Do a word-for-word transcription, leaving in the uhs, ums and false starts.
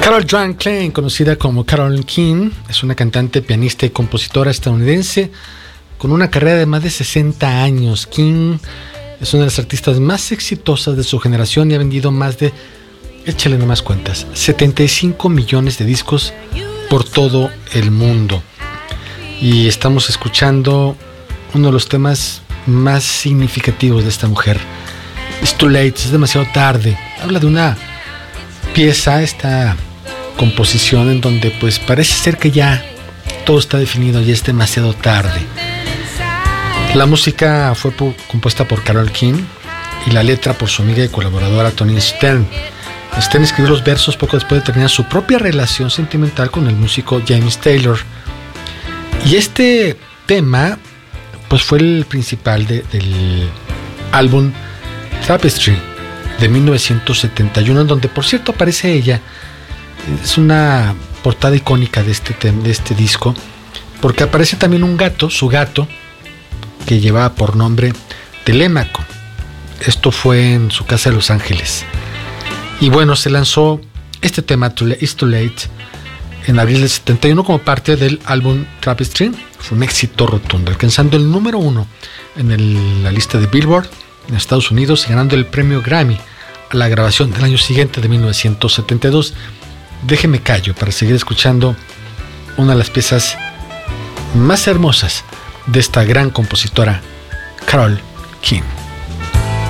Carole Joanne Klein, conocida como Carole King, es una cantante, pianista y compositora estadounidense con una carrera de más de sesenta años. King es una de las artistas más exitosas de su generación y ha vendido más de, échale nomás cuentas, setenta y cinco millones de discos por todo el mundo. Y estamos escuchando uno de los temas más significativos de esta mujer. It's too late, es demasiado tarde. Habla de una pieza, esta composición en donde pues parece ser que ya todo está definido y es demasiado tarde. La música fue po- compuesta por Carole King y la letra por su amiga y colaboradora Toni Stern. Stern escribió los versos poco después de terminar su propia relación sentimental con el músico James Taylor. Y este tema pues fue el principal de, del álbum Tapestry de mil novecientos setenta y uno, en donde por cierto aparece ella. Es una portada icónica de este, de este disco, porque aparece también un gato, su gato, que llevaba por nombre Telémaco. Esto fue en su casa de Los Ángeles. Y bueno, se lanzó este tema, It's Too Late, en abril del setenta y uno como parte del álbum Tapestry. Fue un éxito rotundo, alcanzando el número uno en el, la lista de Billboard en Estados Unidos y ganando el premio Grammy a la grabación del año siguiente de mil novecientos setenta y dos. Déjeme callo para seguir escuchando una de las piezas más hermosas de esta gran compositora, Carole King.